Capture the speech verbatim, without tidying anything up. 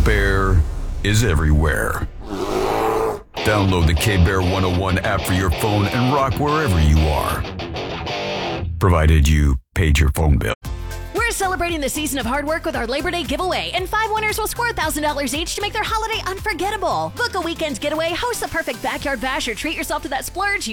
K-Bear is everywhere. Download the K-Bear one oh one app for your phone and rock wherever you are. Provided you paid your phone bill. We're celebrating the season of hard work with our Labor Day giveaway, and five winners will score one thousand dollars each to make their holiday unforgettable. Book a weekend getaway, host the perfect backyard bash, or treat yourself to that splurge